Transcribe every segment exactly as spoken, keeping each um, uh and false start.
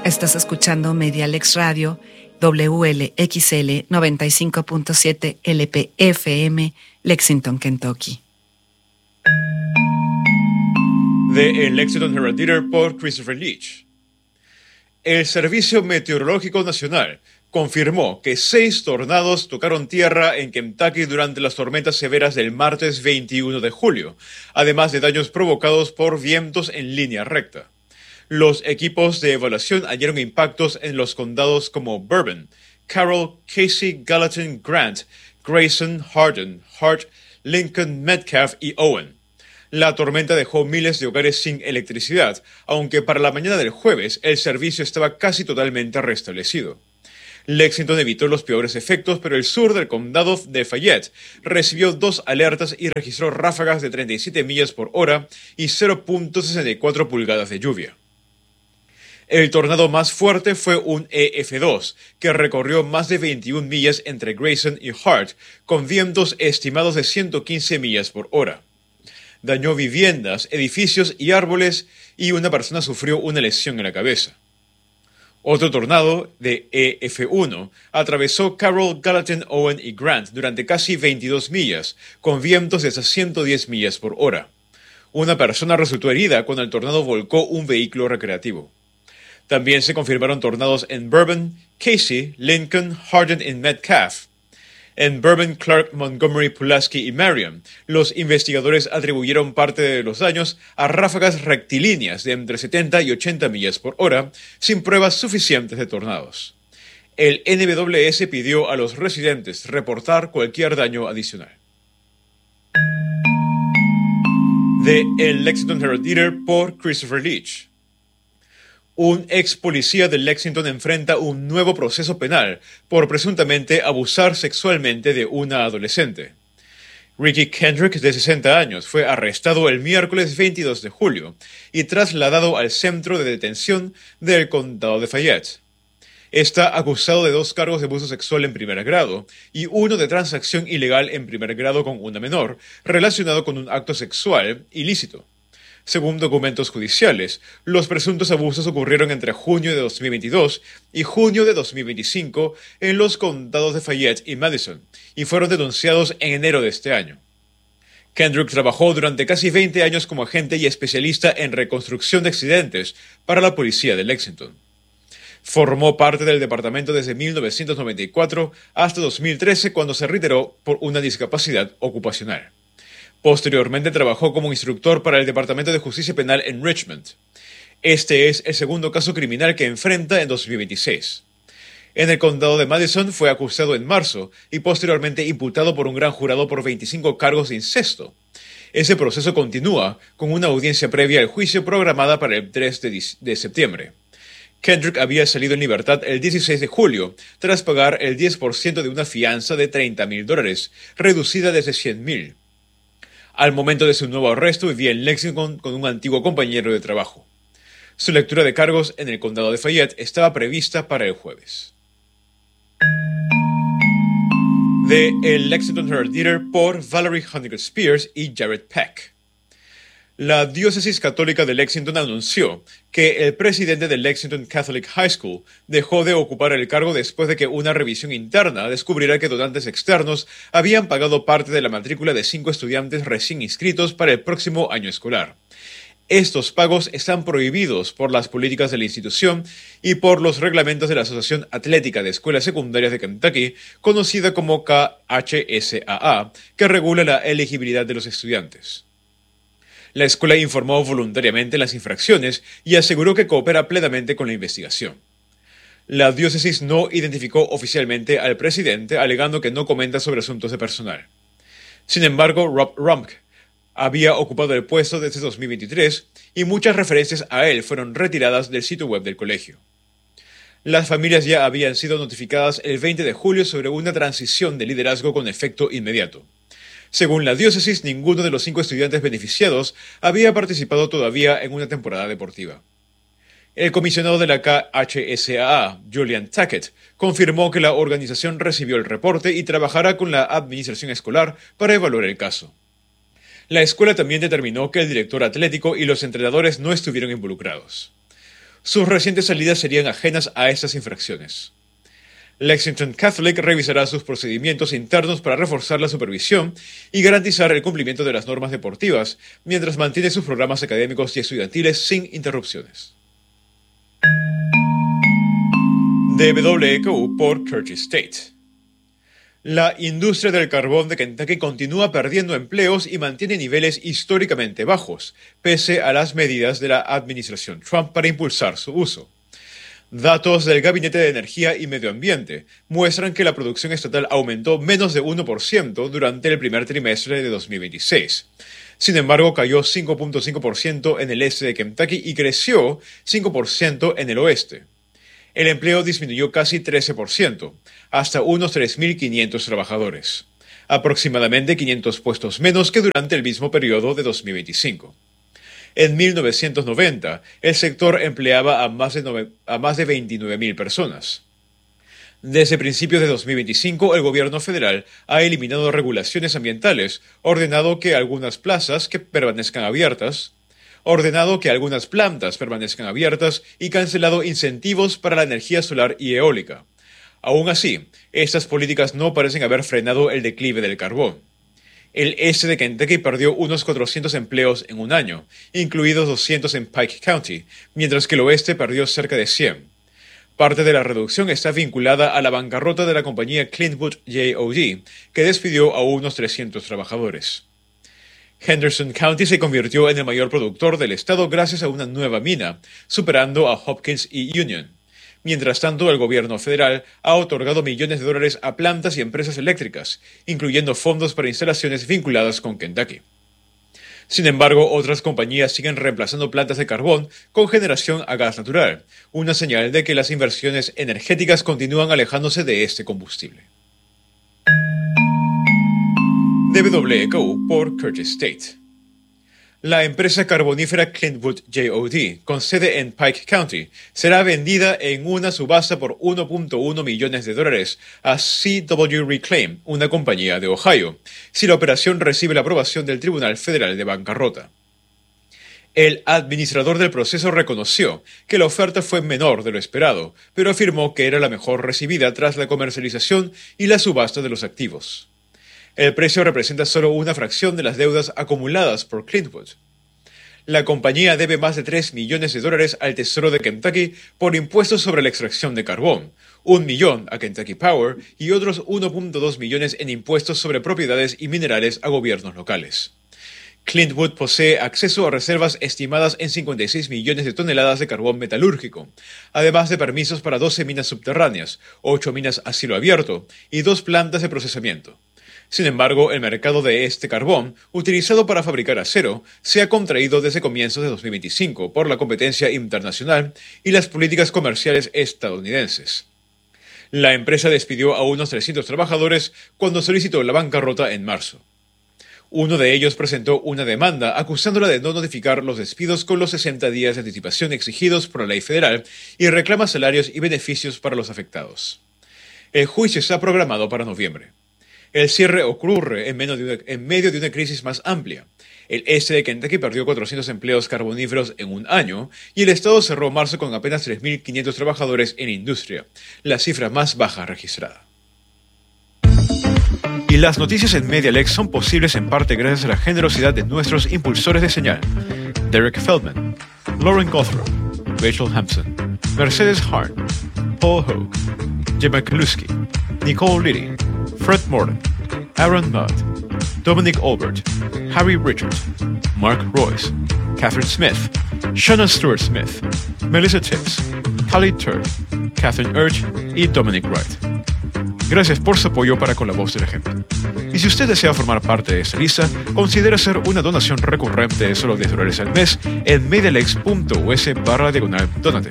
Estás escuchando Medialex Radio, W L X L noventa y cinco punto siete L P F M, Lexington, Kentucky. De El Lexington Herald Leader por Christopher Leach. El Servicio Meteorológico Nacional confirmó que seis tornados tocaron tierra en Kentucky durante las tormentas severas del martes veintiuno de julio, además de daños provocados por vientos en línea recta. Los equipos de evaluación hallaron impactos en los condados como Bourbon, Carroll, Casey, Gallatin, Grant, Grayson, Hardin, Hart, Lincoln, Metcalf y Owen. La tormenta dejó miles de hogares sin electricidad, aunque para la mañana del jueves el servicio estaba casi totalmente restablecido. Lexington evitó los peores efectos, pero el sur del condado de Fayette recibió dos alertas y registró ráfagas de treinta y siete millas por hora y cero punto sesenta y cuatro pulgadas de lluvia. El tornado más fuerte fue un E F dos, que recorrió más de veintiuna millas entre Grayson y Hart, con vientos estimados de ciento quince millas por hora. Dañó viviendas, edificios y árboles, y una persona sufrió una lesión en la cabeza. Otro tornado, de E F uno, atravesó Carroll, Gallatin, Owen y Grant durante casi veintidós millas, con vientos de hasta ciento diez millas por hora. Una persona resultó herida cuando el tornado volcó un vehículo recreativo. También se confirmaron tornados en Bourbon, Casey, Lincoln, Hardin y Metcalf. En Bourbon, Clark, Montgomery, Pulaski y Marion, los investigadores atribuyeron parte de los daños a ráfagas rectilíneas de entre setenta y ochenta millas por hora, sin pruebas suficientes de tornados. El N W S pidió a los residentes reportar cualquier daño adicional. De El Lexington Herald Leader por Christopher Leach. Un ex policía de Lexington enfrenta un nuevo proceso penal por presuntamente abusar sexualmente de una adolescente. Ricky Kendrick, de sesenta años, fue arrestado el miércoles veintidós de julio y trasladado al centro de detención del condado de Fayette. Está acusado de dos cargos de abuso sexual en primer grado y uno de transacción ilegal en primer grado con una menor, relacionado con un acto sexual ilícito. Según documentos judiciales, los presuntos abusos ocurrieron entre junio de dos mil veintidós y junio de dos mil veinticinco en los condados de Fayette y Madison, y fueron denunciados en enero de este año. Kendrick trabajó durante casi veinte años como agente y especialista en reconstrucción de accidentes para la policía de Lexington. Formó parte del departamento desde mil novecientos noventa y cuatro hasta dos mil trece, cuando se retiró por una discapacidad ocupacional. Posteriormente trabajó como instructor para el Departamento de Justicia Penal en Richmond. Este es el segundo caso criminal que enfrenta en dos mil veintiséis. En el condado de Madison fue acusado en marzo y posteriormente imputado por un gran jurado por veinticinco cargos de incesto. Ese proceso continúa con una audiencia previa al juicio programada para el tres de septiembre. Kendrick había salido en libertad el dieciséis de julio tras pagar el diez por ciento de una fianza de treinta mil dólares, reducida desde cien mil. Al momento de su nuevo arresto vivía en Lexington con un antiguo compañero de trabajo. Su lectura de cargos en el condado de Fayette estaba prevista para el jueves. De El Lexington Herald Leader por Valerie Honeycutt Spears y Jared Peck. La diócesis católica de Lexington anunció que el presidente del Lexington Catholic High School dejó de ocupar el cargo después de que una revisión interna descubriera que donantes externos habían pagado parte de la matrícula de cinco estudiantes recién inscritos para el próximo año escolar. Estos pagos están prohibidos por las políticas de la institución y por los reglamentos de la Asociación Atlética de Escuelas Secundarias de Kentucky, conocida como K H S A A, que regula la elegibilidad de los estudiantes. La escuela informó voluntariamente las infracciones y aseguró que coopera plenamente con la investigación. La diócesis no identificó oficialmente al presidente, alegando que no comenta sobre asuntos de personal. Sin embargo, Rob Rumpke había ocupado el puesto desde dos mil veintitrés y muchas referencias a él fueron retiradas del sitio web del colegio. Las familias ya habían sido notificadas el veinte de julio sobre una transición de liderazgo con efecto inmediato. Según la diócesis, ninguno de los cinco estudiantes beneficiados había participado todavía en una temporada deportiva. El comisionado de la K H S A A, Julian Tackett, confirmó que la organización recibió el reporte y trabajará con la administración escolar para evaluar el caso. La escuela también determinó que el director atlético y los entrenadores no estuvieron involucrados. Sus recientes salidas serían ajenas a estas infracciones. Lexington Catholic revisará sus procedimientos internos para reforzar la supervisión y garantizar el cumplimiento de las normas deportivas, mientras mantiene sus programas académicos y estudiantiles sin interrupciones. W W K U por Curtis State. La industria del carbón de Kentucky continúa perdiendo empleos y mantiene niveles históricamente bajos, pese a las medidas de la administración Trump para impulsar su uso. Datos del Gabinete de Energía y Medio Ambiente muestran que la producción estatal aumentó menos de uno por ciento durante el primer trimestre de dos mil veintiséis. Sin embargo, cayó cinco punto cinco por ciento en el este de Kentucky y creció cinco por ciento en el oeste. El empleo disminuyó casi trece por ciento, hasta unos tres mil quinientos trabajadores, aproximadamente quinientos puestos menos que durante el mismo periodo de dos mil veinticinco. En mil novecientos noventa, el sector empleaba a más de, nove, a más de veintinueve mil personas. Desde principios de dos mil veinticinco, el gobierno federal ha eliminado regulaciones ambientales, ordenado que algunas plazas que permanezcan abiertas, ordenado que algunas plantas permanezcan abiertas y cancelado incentivos para la energía solar y eólica. Aún así, estas políticas no parecen haber frenado el declive del carbón. El este de Kentucky perdió unos cuatrocientos empleos en un año, incluidos doscientos en Pike County, mientras que el oeste perdió cerca de cien. Parte de la reducción está vinculada a la bancarrota de la compañía Clintwood J O D, que despidió a unos trescientos trabajadores. Henderson County se convirtió en el mayor productor del estado gracias a una nueva mina, superando a Hopkins y Union. Mientras tanto, el gobierno federal ha otorgado millones de dólares a plantas y empresas eléctricas, incluyendo fondos para instalaciones vinculadas con Kentucky. Sin embargo, otras compañías siguen reemplazando plantas de carbón con generación a gas natural, una señal de que las inversiones energéticas continúan alejándose de este combustible. W W K U por Curtis State. La empresa carbonífera Clintwood J O D, con sede en Pike County, será vendida en una subasta por uno punto uno millones de dólares a C W Reclaim, una compañía de Ohio, si la operación recibe la aprobación del Tribunal Federal de Bancarrota. El administrador del proceso reconoció que la oferta fue menor de lo esperado, pero afirmó que era la mejor recibida tras la comercialización y la subasta de los activos. El precio representa solo una fracción de las deudas acumuladas por Clintwood. La compañía debe más de tres millones de dólares al Tesoro de Kentucky por impuestos sobre la extracción de carbón, un millón a Kentucky Power y otros uno punto dos millones en impuestos sobre propiedades y minerales a gobiernos locales. Clintwood posee acceso a reservas estimadas en cincuenta y seis millones de toneladas de carbón metalúrgico, además de permisos para doce minas subterráneas, ocho minas a cielo abierto y dos plantas de procesamiento. Sin embargo, el mercado de este carbón, utilizado para fabricar acero, se ha contraído desde comienzos de dos mil veinticinco por la competencia internacional y las políticas comerciales estadounidenses. La empresa despidió a unos trescientos trabajadores cuando solicitó la bancarrota en marzo. Uno de ellos presentó una demanda acusándola de no notificar los despidos con los sesenta días de anticipación exigidos por la ley federal y reclama salarios y beneficios para los afectados. El juicio está programado para noviembre. El cierre ocurre en medio, de una, en medio de una crisis más amplia. El este de Kentucky perdió cuatrocientos empleos carboníferos en un año y el estado cerró marzo con apenas tres mil quinientos trabajadores en industria, la cifra más baja registrada. Y las noticias en MediaLex son posibles en parte gracias a la generosidad de nuestros impulsores de señal: Derek Feldman, Lauren Gothrow, Rachel Hampson, Mercedes Harn, Paul Hogue, Jim McCluskey, Nicole Liddy, Fred Morton, Aaron Mudd, Dominic Albert, Harry Richard, Mark Royce, Catherine Smith, Shannon Stewart Smith, Melissa Tibbs, Khalid Turk, Catherine Urge y Dominic Wright. Gracias por su apoyo para con la voz de la gente. Y si usted desea formar parte de esta lista, considere hacer una donación recurrente de solo diez dólares al mes en medialex.us barra diagonal donate.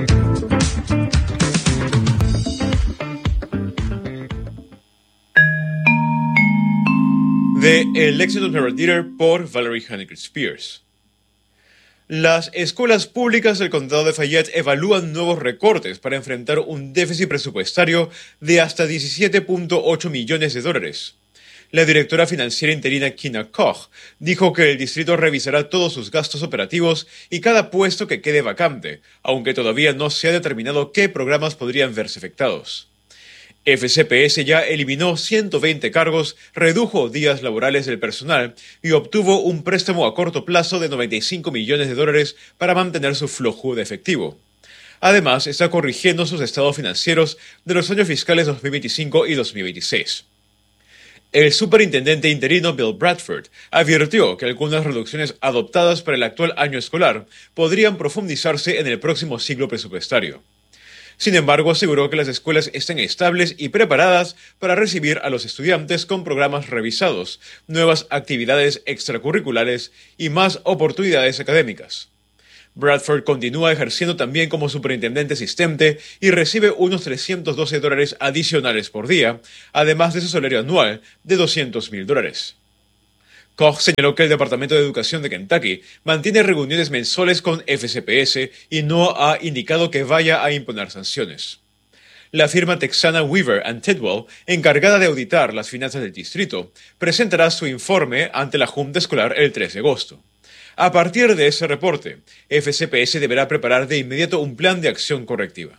De El Lexington Herald-Leader por Valerie Honeycutt Spears. Las escuelas públicas del condado de Fayette evalúan nuevos recortes para enfrentar un déficit presupuestario de hasta diecisiete punto ocho millones de dólares. La directora financiera interina Kina Koch dijo que el distrito revisará todos sus gastos operativos y cada puesto que quede vacante, aunque todavía no se ha determinado qué programas podrían verse afectados. F C P S ya eliminó ciento veinte cargos, redujo días laborales del personal y obtuvo un préstamo a corto plazo de noventa y cinco millones de dólares para mantener su flujo de efectivo. Además, está corrigiendo sus estados financieros de los años fiscales dos mil veinticinco y dos mil veintiséis. El superintendente interino Bill Bradford advirtió que algunas reducciones adoptadas para el actual año escolar podrían profundizarse en el próximo ciclo presupuestario. Sin embargo, aseguró que las escuelas están estables y preparadas para recibir a los estudiantes con programas revisados, nuevas actividades extracurriculares y más oportunidades académicas. Bradford continúa ejerciendo también como superintendente asistente y recibe unos trescientos doce dólares adicionales por día, además de su salario anual de doscientos mil dólares. Koch señaló que el Departamento de Educación de Kentucky mantiene reuniones mensuales con F C P S y no ha indicado que vaya a imponer sanciones. La firma texana Weaver and Tidwell, encargada de auditar las finanzas del distrito, presentará su informe ante la Junta Escolar el tres de agosto. A partir de ese reporte, F C P S deberá preparar de inmediato un plan de acción correctiva.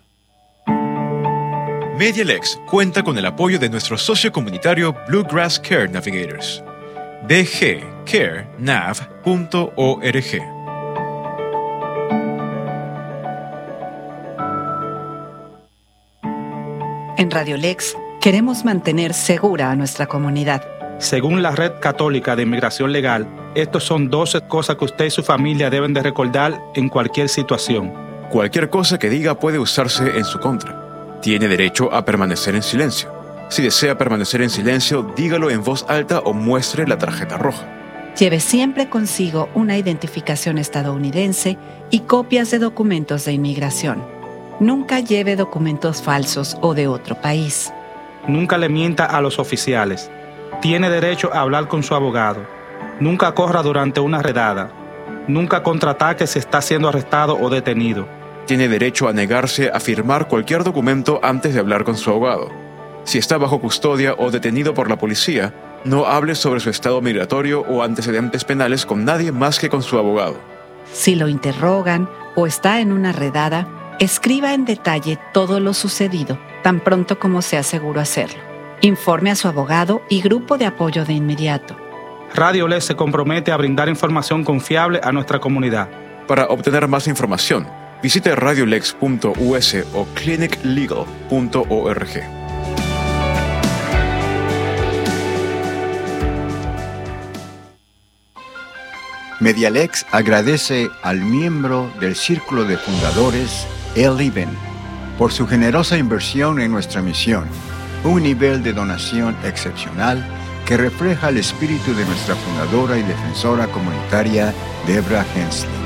MediaLex cuenta con el apoyo de nuestro socio comunitario Bluegrass Care Navigators. b g care nav punto org. En Radio Lex queremos mantener segura a nuestra comunidad. Según la Red Católica de Inmigración Legal, estos son doce cosas que usted y su familia deben de recordar en cualquier situación. Cualquier cosa que diga puede usarse en su contra. Tiene derecho a permanecer en silencio. Si desea permanecer en silencio, dígalo en voz alta o muestre la tarjeta roja. Lleve siempre consigo una identificación estadounidense y copias de documentos de inmigración. Nunca lleve documentos falsos o de otro país. Nunca le mienta a los oficiales. Tiene derecho a hablar con su abogado. Nunca corra durante una redada. Nunca contraataque si está siendo arrestado o detenido. Tiene derecho a negarse a firmar cualquier documento antes de hablar con su abogado. Si está bajo custodia o detenido por la policía, no hable sobre su estado migratorio o antecedentes penales con nadie más que con su abogado. Si lo interrogan o está en una redada, escriba en detalle todo lo sucedido, tan pronto como sea seguro hacerlo. Informe a su abogado y grupo de apoyo de inmediato. Radio Lex se compromete a brindar información confiable a nuestra comunidad. Para obtener más información, visite radiolex punto u s o clinic legal punto org. MediaLex agradece al miembro del Círculo de Fundadores, El Iben, por su generosa inversión en nuestra misión, un nivel de donación excepcional que refleja el espíritu de nuestra fundadora y defensora comunitaria, Debra Hensley.